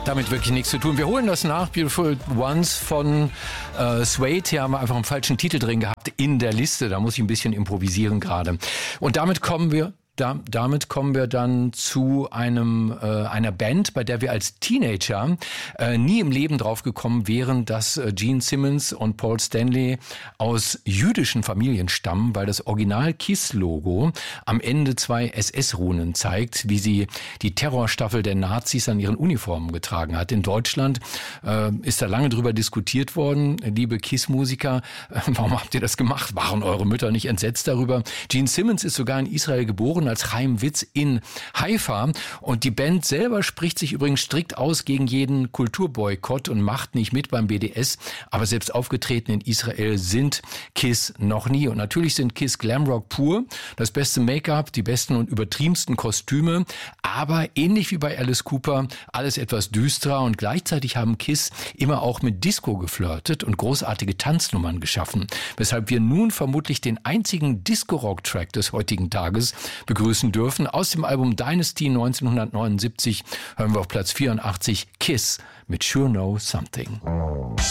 Hat damit wirklich nichts zu tun. Wir holen das nach. Beautiful Ones von Suede. Hier haben wir einfach einen falschen Titel drin gehabt in der Liste. Da muss ich ein bisschen improvisieren gerade. Und damit kommen wir dann zu einer Band, bei der wir als Teenager nie im Leben drauf gekommen wären, dass Gene Simmons und Paul Stanley aus jüdischen Familien stammen, weil das Original KISS-Logo am Ende 2 SS-Runen zeigt, wie sie die Terrorstaffel der Nazis an ihren Uniformen getragen hat. In Deutschland ist da lange drüber diskutiert worden. Liebe KISS-Musiker, warum habt ihr das gemacht? Waren eure Mütter nicht entsetzt darüber? Gene Simmons ist sogar in Israel geboren, als Chaim Witz in Haifa. Und die Band selber spricht sich übrigens strikt aus gegen jeden Kulturboykott und macht nicht mit beim BDS. Aber selbst aufgetreten in Israel sind KISS noch nie. Und natürlich sind KISS Glamrock pur. Das beste Make-up, die besten und übertriebensten Kostüme. Aber ähnlich wie bei Alice Cooper, alles etwas düsterer. Und gleichzeitig haben KISS immer auch mit Disco geflirtet und großartige Tanznummern geschaffen. Weshalb wir nun vermutlich den einzigen Disco-Rock-Track des heutigen Tages begrüßen dürfen. Aus dem Album Dynasty 1979 hören wir auf Platz 84 KISS mit Sure Know Something.